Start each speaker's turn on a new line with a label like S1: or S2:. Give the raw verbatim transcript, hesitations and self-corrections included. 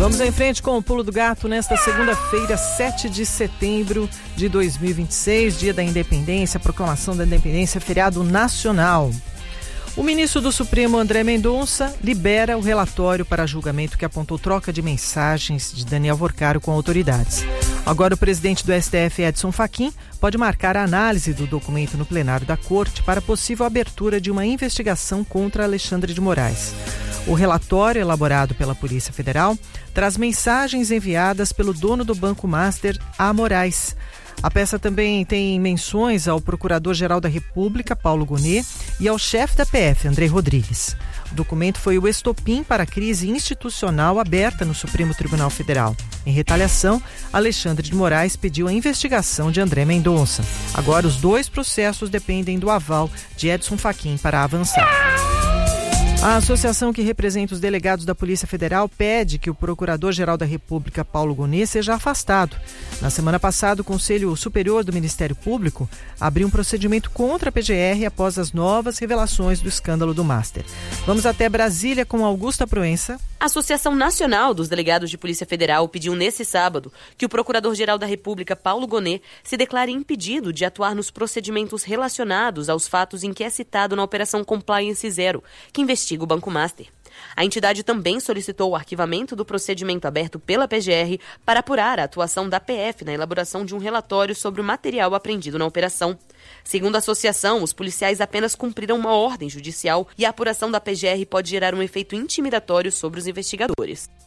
S1: Vamos em frente com o Pulo do Gato nesta segunda-feira, sete de setembro de dois mil e vinte e seis, dia da Independência, proclamação da Independência, feriado nacional. O ministro do Supremo, André Mendonça, libera o relatório para julgamento que apontou troca de mensagens de Daniel Vorcaro com autoridades. Agora o presidente do S T F, Edson Fachin, pode marcar a análise do documento no plenário da Corte para possível abertura de uma investigação contra Alexandre de Moraes. O relatório, elaborado pela Polícia Federal, traz mensagens enviadas pelo dono do Banco Master a Moraes. A peça também tem menções ao Procurador-Geral da República, Paulo Gonet, e ao chefe da P F, André Rodrigues. O documento foi o estopim para a crise institucional aberta no Supremo Tribunal Federal. Em retaliação, Alexandre de Moraes pediu a investigação de André Mendonça. Agora, os dois processos dependem do aval de Edson Fachin para avançar. A associação que representa os delegados da Polícia Federal pede que o Procurador-Geral da República, Paulo Gonet, seja afastado. Na semana passada, o Conselho Superior do Ministério Público abriu um procedimento contra a P G R após as novas revelações do escândalo do Master. Vamos até Brasília com Augusta Proença.
S2: A Associação Nacional dos Delegados de Polícia Federal pediu nesse sábado que o Procurador-Geral da República, Paulo Gonet, se declare impedido de atuar nos procedimentos relacionados aos fatos em que é citado na Operação Compliance Zero, que investiga o Banco Master. A entidade também solicitou o arquivamento do procedimento aberto pela P G R para apurar a atuação da P F na elaboração de um relatório sobre o material apreendido na operação. Segundo a associação, os policiais apenas cumpriram uma ordem judicial e a apuração da P G R pode gerar um efeito intimidatório sobre os investigadores.